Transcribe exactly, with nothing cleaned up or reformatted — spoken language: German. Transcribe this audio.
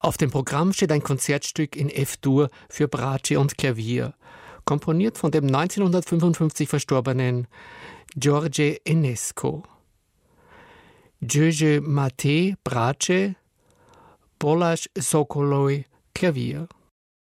Auf dem Programm steht ein Konzertstück in F-Dur für Bratsche und Klavier, komponiert von dem neunzehnhundertfünfundfünfzig verstorbenen George Enesco. George Mate, Bratsche, Bolaș Sokoloi, Klavier.